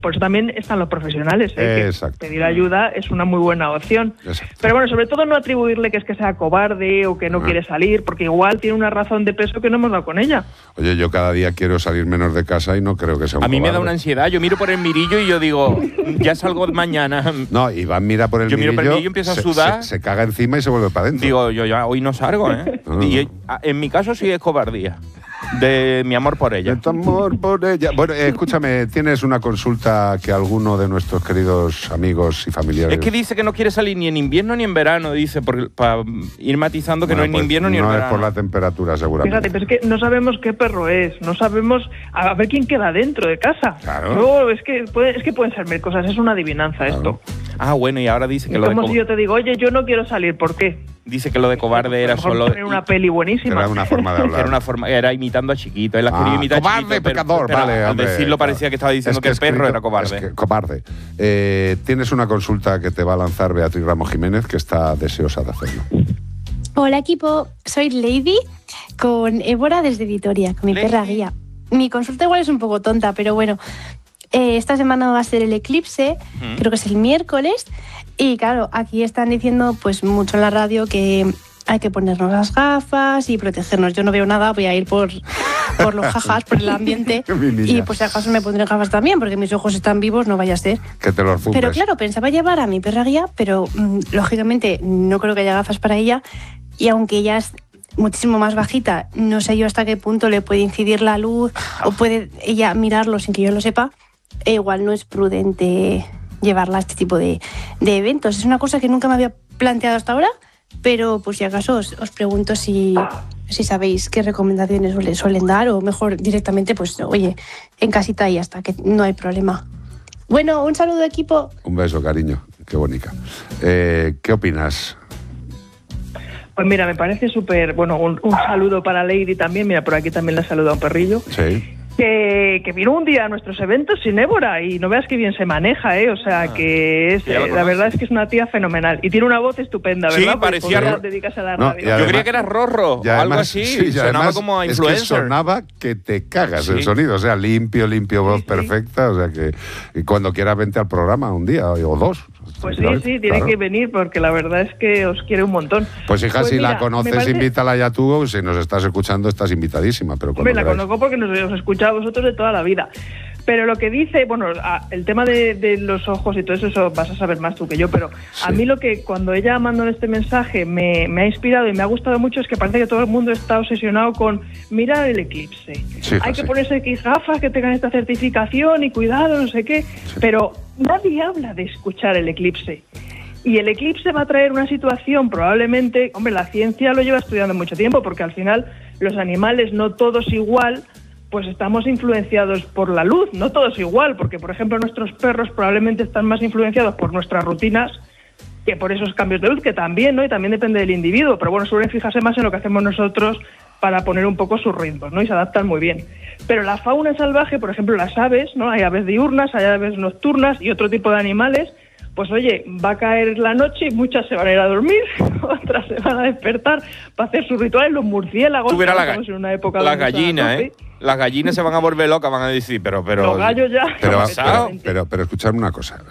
Por eso también están los profesionales, que pedir ayuda es una muy buena opción. Exacto. Pero bueno, sobre todo no atribuirle que es que sea cobarde o que no quiere salir, porque igual tiene una razón de peso que no hemos dado con ella. Oye, yo cada día quiero salir menos de casa y no creo que sea un A mí cobarde. me da una ansiedad. Yo miro por el mirillo y yo digo, ya salgo mañana. No, Iván mira por el mirillo. Yo miro por el mirillo y empiezo a sudar. Se caga encima y se vuelve para adentro. Digo, yo ya hoy no salgo, ¿eh? Y en mi caso sí es cobardía. De mi amor por ella. De tu amor por ella. Bueno, escúchame, tienes una consulta que alguno de nuestros queridos amigos y familiares... Es que dice que no quiere salir ni en invierno ni en verano, dice, para ir matizando que no es ni invierno ni en verano. No es por la temperatura, seguramente. Fíjate, pero es que no sabemos qué perro es, no sabemos a ver quién queda dentro de casa. Claro. No, es que pueden ser mil cosas, es una adivinanza esto. Ah, bueno, y ahora dice que lo de... Como si yo te digo, oye, yo no quiero salir, ¿por qué? Dice que lo de cobarde era solo... Poner una peli buenísima. Era una forma de hablar. Era imitando a Chiquito. Él quería imitar a cobarde, Chiquito, pecador, pero vale. al Hombre, decirlo parecía que estaba diciendo que el perro era cobarde. Es que, cobarde. Tienes una consulta que te va a lanzar Beatriz Ramos Jiménez, que está deseosa de hacerlo. Hola, equipo. Soy Lady, con Évora desde Vitoria, con mi perra guía. Mi consulta igual es un poco tonta, pero bueno... esta semana va a ser el eclipse, creo que es el miércoles, y claro, aquí están diciendo pues mucho en la radio que hay que ponernos las gafas y protegernos. Yo no veo nada, voy a ir por los jajas, por el ambiente, y pues si acaso me pondré gafas también, porque mis ojos están vivos, no vaya a ser. Que te los fumes. Pero claro, pensaba llevar a mi perra guía, pero lógicamente no creo que haya gafas para ella, y aunque ella es muchísimo más bajita, no sé yo hasta qué punto le puede incidir la luz, o puede ella mirarlo sin que yo lo sepa. Igual no es prudente llevarla a este tipo de eventos. Es una cosa que nunca me había planteado hasta ahora, pero por si acaso os pregunto si sabéis qué recomendaciones suelen dar, o mejor directamente, pues oye, en casita y hasta que no hay problema. Bueno, un saludo, equipo. Un beso, cariño. Qué bonita. ¿Qué opinas? Pues mira, me parece súper... Bueno, un saludo para Lady también. Mira, por aquí también le saluda a un perrillo. Sí. Que vino un día a nuestros eventos sin Évora y no veas que bien se maneja, ¿eh? O sea, que es la verdad es que es una tía fenomenal y tiene una voz estupenda, ¿verdad? Sí, parecía... dedicarse a la radio. Yo creía que era Rorro o algo así, sí, sonaba como a influencer. Es que sonaba que te cagas el sonido, o sea, limpio, voz perfecta, o sea que y cuando quieras vente al programa un día o dos. Pues sí, tiene que venir porque la verdad es que os quiere un montón. Pues hija, si la conoces, invítala ya tú, si nos estás escuchando estás invitadísima. Pero hombre, la conozco porque nos escuchado a vosotros de toda la vida. Pero lo que dice, bueno, el tema de los ojos y todo eso vas a saber más tú que yo, pero a mí lo que cuando ella mandó este mensaje me ha inspirado y me ha gustado mucho es que parece que todo el mundo está obsesionado con mirar el eclipse. Sí, hay que ponerse X gafas que tengan esta certificación y cuidado, no sé qué, pero nadie habla de escuchar el eclipse. Y el eclipse va a traer una situación probablemente, hombre, la ciencia lo lleva estudiando mucho tiempo porque al final los animales no todos igual, pues estamos influenciados por la luz, no todos igual, porque por ejemplo nuestros perros probablemente están más influenciados por nuestras rutinas que por esos cambios de luz, que también, ¿no? Y también depende del individuo, pero bueno, suelen fijarse más en lo que hacemos nosotros para poner un poco sus ritmos, ¿no? Y se adaptan muy bien. Pero la fauna salvaje, por ejemplo, las aves, ¿no? Hay aves diurnas, hay aves nocturnas y otro tipo de animales. Pues oye, va a caer la noche y muchas se van a ir a dormir, otras se van a despertar para hacer sus rituales, los murciélagos. Tú verás en una época las gallinas, ¿eh? Las gallinas se van a volver locas, van a decir, pero los gallos ya. Pero escuchadme una cosa.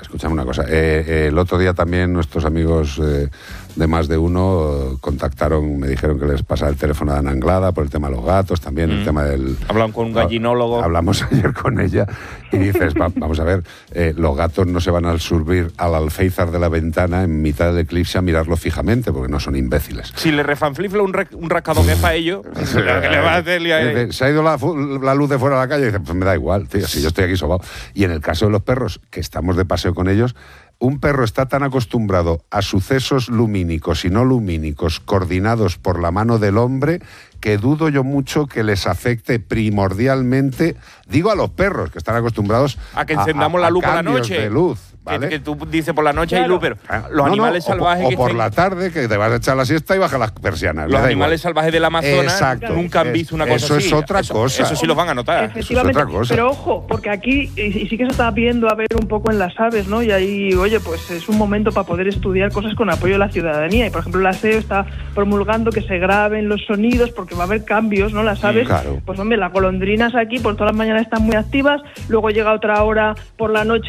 El otro día también nuestros amigos de Más de Uno contactaron, me dijeron que les pasaba el teléfono de Ana Anglada por el tema de los gatos, también el tema del... Hablan con un gallinólogo. Hablamos ayer con ella y dices, vamos a ver, los gatos no se van a subir al alféizar de la ventana en mitad del eclipse a mirarlo fijamente, porque no son imbéciles. Si le refanflifla un rascadón que es para ellos, ¿qué le va a hacer? Se ha ido la luz de fuera a la calle y dice, pues me da igual, tío, si yo estoy aquí sobao. Y en el caso de los perros, que estamos de paseo con ellos, un perro está tan acostumbrado a sucesos lumínicos y no lumínicos coordinados por la mano del hombre que dudo yo mucho que les afecte primordialmente, digo a los perros que están acostumbrados a que encendamos la luz por la noche. De luz. ¿vale? Que tú dices por la noche hay Claro. luz, pero los animales salvajes o que por estén- la tarde, que te vas a echar la siesta y baja las persianas. los me da animales igual. salvajes del Amazonas Exacto. nunca han visto una cosa Eso así. es otra cosa. Eso sí los van a notar. Efectivamente, otra cosa. pero ojo, porque aquí y sí que se está viendo a ver un poco en las aves, ¿no? Y ahí, oye, pues es un momento para poder estudiar cosas con apoyo de la ciudadanía. Y por ejemplo, la SEO está promulgando que se graben los sonidos porque va a haber cambios, ¿no? Las aves, claro. pues hombre, las golondrinas aquí, pues todas las mañanas están muy activas, luego llega otra hora por la noche